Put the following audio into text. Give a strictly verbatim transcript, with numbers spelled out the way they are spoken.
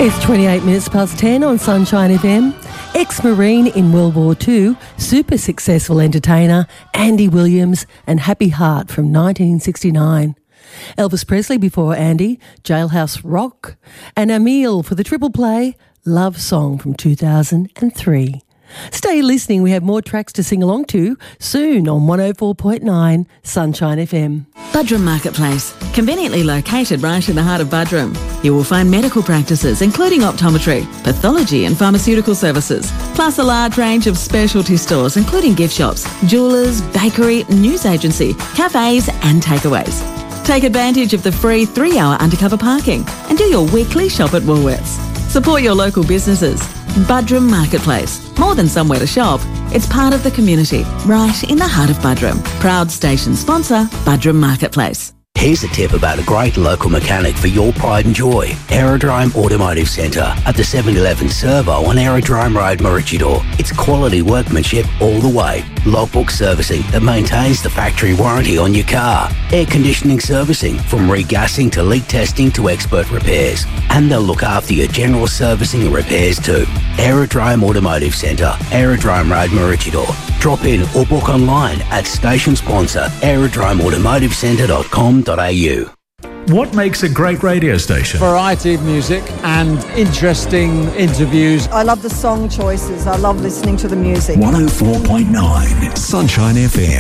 It's twenty-eight minutes past ten on Sunshine F M. Ex-Marine in World War Two, super successful entertainer Andy Williams and Happy Heart from nineteen sixty-nine. Elvis Presley before Andy, Jailhouse Rock, and Emile for the triple play, Love Song from two thousand three. Stay listening, we have more tracks to sing along to soon on one oh four point nine Sunshine F M. Buderim Marketplace, conveniently located right in the heart of Buderim. You will find medical practices including optometry, pathology and pharmaceutical services, plus a large range of specialty stores including gift shops, jewellers, bakery, news agency, cafes and takeaways. Take advantage of the free three-hour undercover parking and do your weekly shop at Woolworths. Support your local businesses. Buderim Marketplace. More than somewhere to shop, it's part of the community, right in the heart of Buderim. Proud station sponsor, Buderim Marketplace. Here's a tip about a great local mechanic for your pride and joy. Aerodrome Automotive Centre at the seven eleven Servo on Aerodrome Road, Maroochydore. It's quality workmanship all the way. Logbook servicing that maintains the factory warranty on your car. Air conditioning servicing from regassing to leak testing to expert repairs. And they'll look after your general servicing and repairs too. Aerodrome Automotive Centre, Aerodrome Road, Maroochydore. Drop in or book online at station sponsor aerodrome automotive centre dot com dot a u. What makes a great radio station? Variety of music and interesting interviews. I love the song choices. I love listening to the music. one oh four point nine Sunshine F M.